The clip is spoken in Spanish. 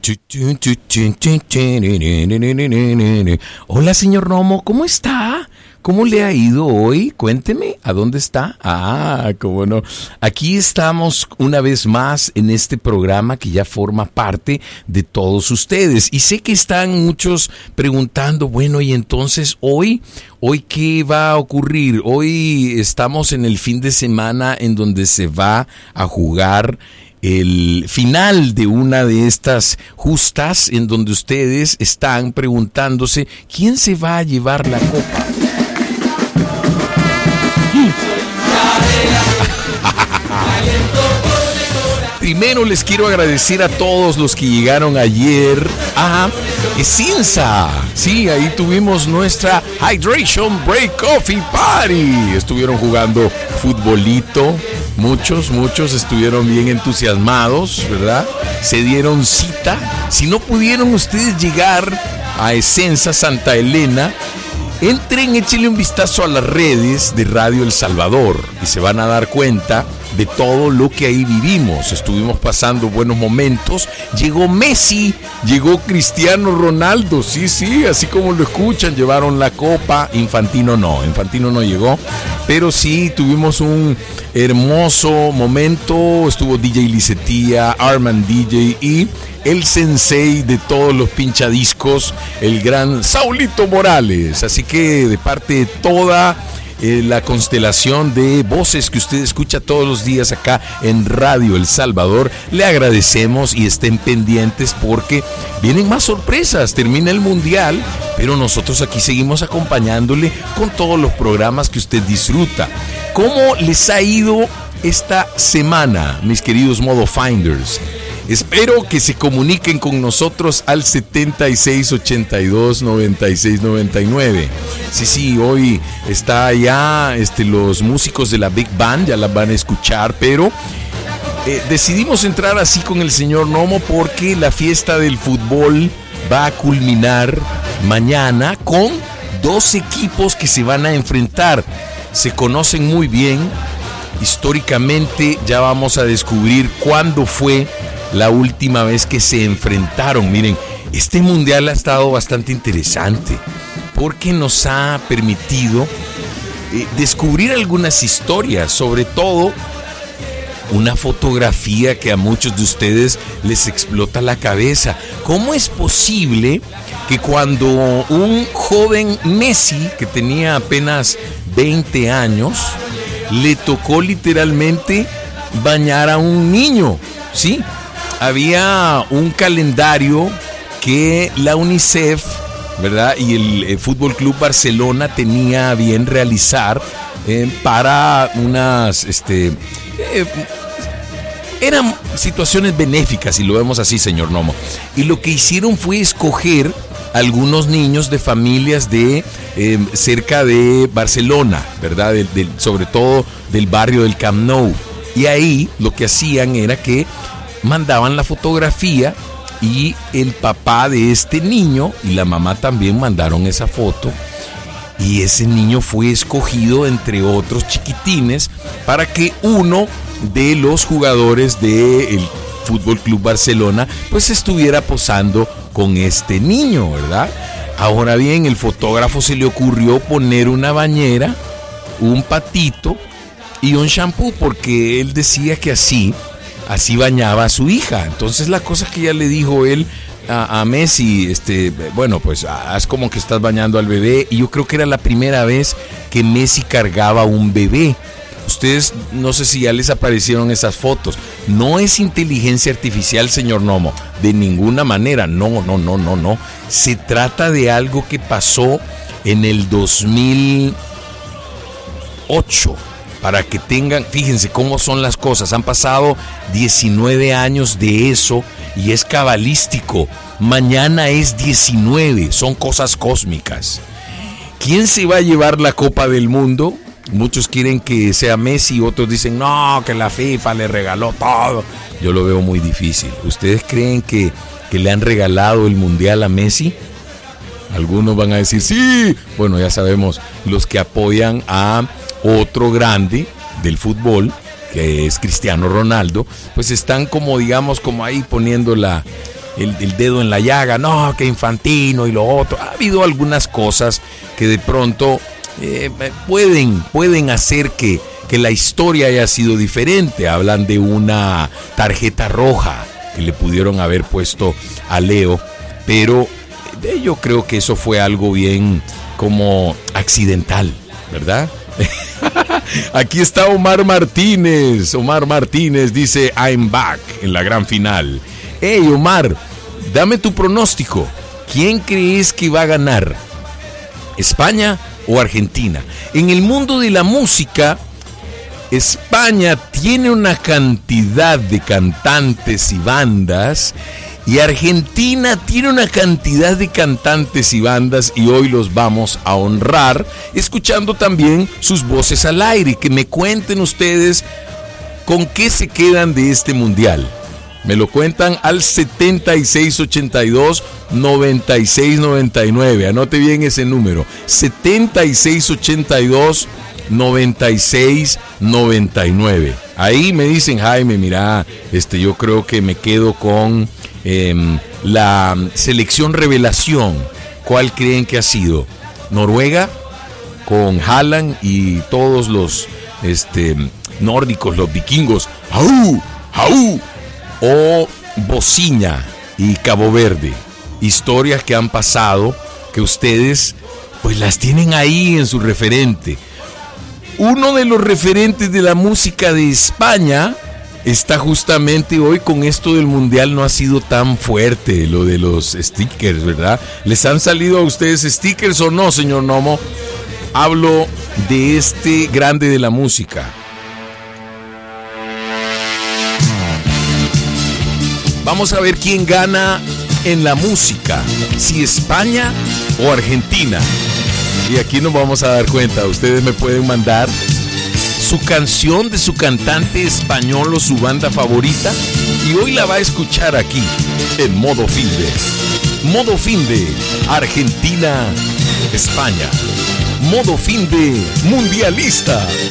Hola, señor Romo, ¿cómo está? ¿Cómo le ha ido hoy? Cuénteme, ¿a dónde está? Cómo no. Aquí estamos una vez más en este programa que ya forma parte de todos ustedes. Y sé que están muchos preguntando, bueno, y entonces hoy ¿qué va a ocurrir? Hoy estamos en el fin de semana en donde se va a jugar el final de una de estas justas en donde ustedes están preguntándose ¿quién se va a llevar la copa? Primero les quiero agradecer a todos los que llegaron ayer a Ecinza. Sí, ahí tuvimos nuestra Hydration Break Coffee Party. Estuvieron jugando futbolito. Muchos estuvieron bien entusiasmados, ¿verdad? Se dieron cita. Si no pudieron ustedes llegar a Ecenza Santa Elena, entren, échenle un vistazo a las redes de Radio El Salvador y se van a dar cuenta de todo lo que ahí vivimos. Estuvimos pasando buenos momentos. Llegó Messi, llegó Cristiano Ronaldo, sí, así como lo escuchan, llevaron la copa. Infantino no llegó, pero sí tuvimos un hermoso momento. Estuvo DJ Licetia, Arman DJ y el sensei de todos los pinchadiscos, el gran Saulito Morales. Así que de parte de toda la constelación de voces que usted escucha todos los días acá en Radio El Salvador, le agradecemos y estén pendientes porque vienen más sorpresas. Termina el Mundial, pero nosotros aquí seguimos acompañándole con todos los programas que usted disfruta. ¿Cómo les ha ido esta semana, mis queridos Modo Finders? Espero que se comuniquen con nosotros al 7682-9699. Sí, hoy está ya los músicos de la Big Band, ya las van a escuchar, pero decidimos entrar así con el señor Nomo porque la fiesta del fútbol va a culminar mañana con 2 equipos que se van a enfrentar. Se conocen muy bien, históricamente ya vamos a descubrir cuándo fue la última vez que se enfrentaron. Miren, este mundial ha estado bastante interesante porque nos ha permitido descubrir algunas historias, sobre todo una fotografía que a muchos de ustedes les explota la cabeza. ¿Cómo es posible que cuando un joven Messi, que tenía apenas 20 años, le tocó literalmente bañar a un niño? ¿Sí? Había un calendario que la UNICEF, ¿verdad? Y el Fútbol Club Barcelona tenía a bien realizar para unas eran situaciones benéficas, si lo vemos así, señor Nomo. Y lo que hicieron fue escoger algunos niños de familias de cerca de Barcelona, ¿verdad? Sobre todo del barrio del Camp Nou. Y ahí lo que hacían era que mandaban la fotografía y el papá de este niño y la mamá también mandaron esa foto. Y ese niño fue escogido entre otros chiquitines para que uno de los jugadores del Fútbol Club Barcelona pues estuviera posando con este niño, ¿verdad? Ahora bien, el fotógrafo se le ocurrió poner una bañera, un patito y un shampoo porque él decía que así bañaba a su hija. Entonces la cosa que ya le dijo él a Messi, bueno, pues haz como que estás bañando al bebé. Y yo creo que era la primera vez que Messi cargaba un bebé. Ustedes no sé si ya les aparecieron esas fotos. No es inteligencia artificial, señor Nomo, de ninguna manera. No. Se trata de algo que pasó en el 2008. Para que tengan, fíjense cómo son las cosas. Han pasado 19 años de eso y es cabalístico. Mañana es 19, son cosas cósmicas. ¿Quién se va a llevar la Copa del Mundo? Muchos quieren que sea Messi, otros dicen no, que la FIFA le regaló todo. Yo lo veo muy difícil. ¿Ustedes creen que le han regalado el Mundial a Messi? Algunos van a decir sí. Bueno, ya sabemos, los que apoyan a otro grande del fútbol, que es Cristiano Ronaldo, pues están como, digamos, como ahí poniendo el dedo en la llaga, no, que Infantino y lo otro. Ha habido algunas cosas que de pronto pueden hacer que la historia haya sido diferente. Hablan de una tarjeta roja que le pudieron haber puesto a Leo, pero yo creo que eso fue algo bien como accidental, ¿verdad? Aquí está Omar Martínez. Omar Martínez dice I'm back en la gran final. Hey Omar, dame tu pronóstico. ¿Quién crees que va a ganar? ¿España o Argentina? En el mundo de la música, España tiene una cantidad de cantantes y bandas, y Argentina tiene una cantidad de cantantes y bandas, y hoy los vamos a honrar escuchando también sus voces al aire. Que me cuenten ustedes con qué se quedan de este mundial. Me lo cuentan al 7682-9699. Anote bien ese número, 7682-9699. Ahí me dicen, Jaime, mira, yo creo que me quedo con la selección revelación. ¿Cuál creen que ha sido? ¿Noruega? Con Haaland y todos los nórdicos, los vikingos. ¡Au! ¡Au! O Bociña y Cabo Verde. Historias que han pasado, que ustedes pues las tienen ahí en su referente. Uno de los referentes de la música de España está justamente hoy con esto del mundial. No ha sido tan fuerte lo de los stickers, ¿verdad? ¿Les han salido a ustedes stickers o no, señor Nomo? Hablo de este grande de la música. Vamos a ver quién gana en la música, si España o Argentina. Y aquí nos vamos a dar cuenta. Ustedes me pueden mandar su canción de su cantante español o su banda favorita, y hoy la va a escuchar aquí en Modo Finde. Modo Finde, Argentina, España. Modo Finde mundialista.